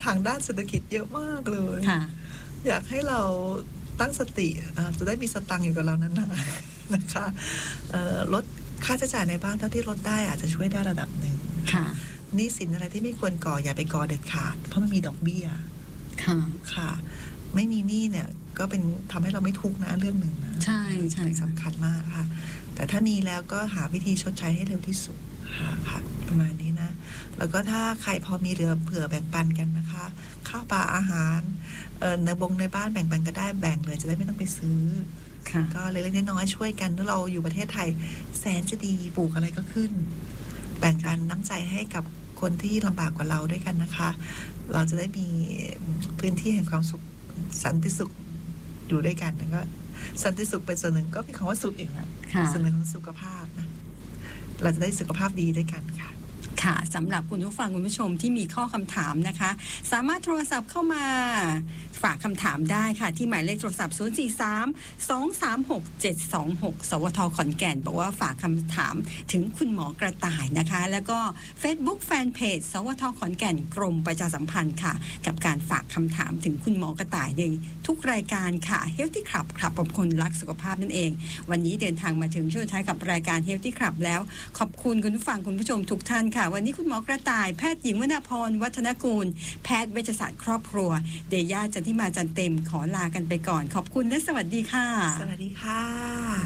างด้านเศรษฐกิจเยอะมากเลยอยากให้เราตั้งสติจะได้มีสตังค์อยู่กับเรานั้นๆนะคะลดค่าใช้จ่ายในบ้านเท่าที่ลดได้อาจจะช่วยได้ระดับหนึ่งหนี้สินอะไรที่ไม่ควรก่ออย่าไปก่อเด็ดขาดเพราะมันมีดอกเบี้ยค่ะไม่มีหนี้เนี่ยก็เป็นทำให้เราไม่ทุกข์นะเรื่องหนึ่งนะใช่สำคัญมากค่ะแต่ถ้ามีแล้วก็หาวิธีชดใช้ให้เร็วที่สุดค่ะประมาณนี้นะแล้วก็ถ้าใครพอมีเหลือเผื่อแบ่งปันกันนะคะข้าวปลาอาหารในบ้านแบ่งปันก็ได้แบ่งเลยจะได้ไม่ต้องไปซื้อก็เล็กๆน้อยๆช่วยกันถ้าเราอยู่ประเทศไทยแสนจะดีปลูกอะไรก็ขึ้นแบ่งปันน้ำใจให้กับคนที่ลำบากกว่าเราด้วยกันนะคะเราจะได้มีพื้นที่แห่งความสุขสันติสุขอยู่ด้วยกันแล้วก็สันติสุขเป็นส่วนหนึ่งก็เป็นคำว่าสุขเองนะส่วนหนึ่งของสุขภาพนะเราจะได้สุขภาพดีด้วยกันค่ะค่ะสำหรับคุณผู้ฟังคุณผู้ชมที่มีข้อคำถามนะคะสามารถโทรศัพท์เข้ามาฝากคำถามได้ค่ะที่หมายเลขโทรศัพท์043-236-726 สวท.ขอนแก่นบอกว่าฝากคำถามถึงคุณหมอกระต่ายนะคะแล้วก็ Facebook Fanpage สวท.ขอนแก่นกรมประชาสัมพันธ์ค่ะกับการฝากคำถามถึงคุณหมอกระต่ายในทุกรายการค่ะ Healthy Club ครับผมคนรักสุขภาพนั่นเองวันนี้เดินทางมาถึงช่วงท้ายกับรายการ Healthy Club แล้วขอบคุณคุณผู้ฟังคุณผู้ชมทุกท่านค่ะวันนี้คุณหมอกระต่ายแพทย์หญิงวรรณพรวัฒนกูลแพทย์เวชศาสตร์ครอบครัวเดย่าจันทิมาจันเต็มขอลากันไปก่อนขอบคุณและสวัสดีค่ะสวัสดีค่ะ